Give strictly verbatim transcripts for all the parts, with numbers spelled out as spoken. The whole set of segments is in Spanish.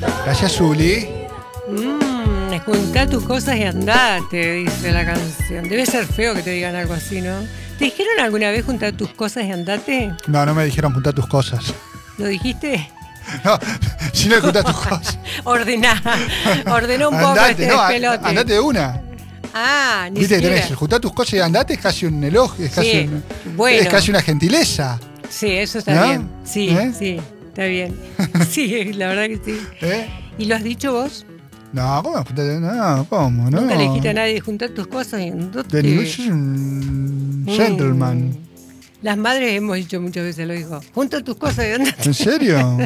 Gracias, Zuli. Mmm, juntá tus cosas y andate, dice la canción. Debe ser feo que te digan algo así, ¿no? ¿Te dijeron alguna vez juntar tus cosas y andate? No, no me dijeron juntar tus cosas. ¿Lo dijiste? No, si no juntar tus cosas. Ordená, ordená un poco Andate, este no, despelote. andate de una. Ah, ni Viste que siquiera. tenés, juntar tus cosas y andate es casi un elogio, es casi, Sí, un- bueno. es casi una gentileza. Sí, eso está ¿No? bien. Sí, ¿Eh? sí, está bien. Sí, la verdad que sí. ¿Eh? ¿Y lo has dicho vos? No, ¿cómo? No, ¿cómo? No. Nunca le dijiste a nadie de juntar tus cosas y andate. De ningún, yo soy un gentleman. Mm. Las madres hemos dicho muchas veces lo dijo. Junta tus cosas y andate. ¿En serio?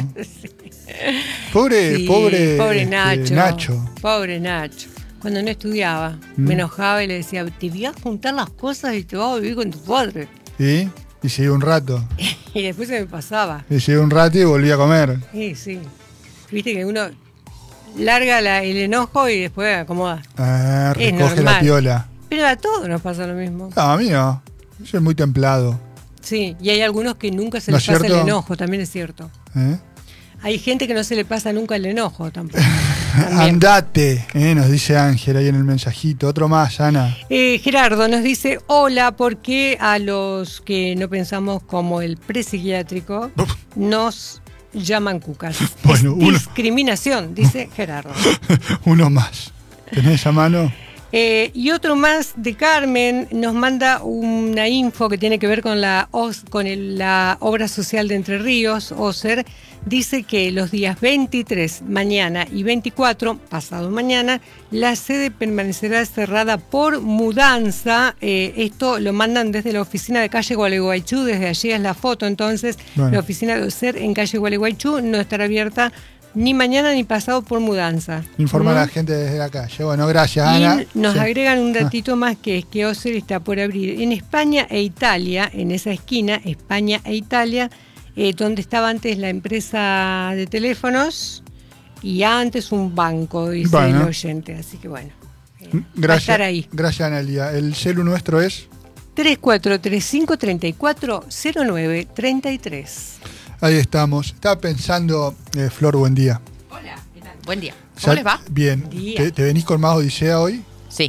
Pobre, Sí, pobre, pobre este, Nacho, Nacho. Pobre Nacho. Cuando no estudiaba, Mm. me enojaba y le decía, te voy a juntar las cosas y te vas a vivir con tu padre. ¿Y? Y seguí un rato. Y después se me pasaba. Y seguí un rato y volví a comer. Sí, sí. Viste que uno larga la- el enojo y después acomoda. Ah, Es recoge la normal. piola. Pero a todos nos pasa lo mismo. No, a mí no. Yo soy muy templado. Sí, y hay algunos que nunca se ¿No les es pasa el cierto? enojo, también es cierto. ¿Eh? Hay gente que no se le pasa nunca el enojo tampoco. También. Andate, eh, nos dice Ángel ahí en el mensajito. Otro más, Ana. Eh, Gerardo nos dice, hola, ¿por qué a los que no pensamos como el prepsiquiátrico nos llaman cucas? Bueno, es uno- discriminación, dice Gerardo. Uno más. ¿Tenés a mano? Eh, y otro más de Carmen nos manda una info que tiene que ver con la O S, con el- la obra social de Entre Ríos, OSER. Dice que los días veintitrés, mañana y veinticuatro, pasado mañana, la sede permanecerá cerrada por mudanza. Eh, esto lo mandan desde la oficina de calle Gualeguaychú, desde allí es la foto. Entonces, Bueno. la oficina de OSER en calle Gualeguaychú no estará abierta ni mañana ni pasado por mudanza. Informa a la ¿Mm? gente desde la calle. Bueno, gracias, Y Ana. nos Sí. agregan un datito más, que es que OSER está por abrir en España e Italia, en esa esquina, España e Italia, eh, donde estaba antes la empresa de teléfonos y antes un banco, dice Bueno. el oyente. Así que bueno, eh, va a Gracias, estar ahí. gracias, Analia. El celu nuestro es. tres cuatro tres cinco, tres cuatro cero nueve tres tres. Ahí estamos. Estaba pensando, eh, Flor, buen día. Hola, ¿qué tal? Buen día. Ya- ¿Cómo les va? Bien. Día. ¿Te, te venís con más odisea hoy?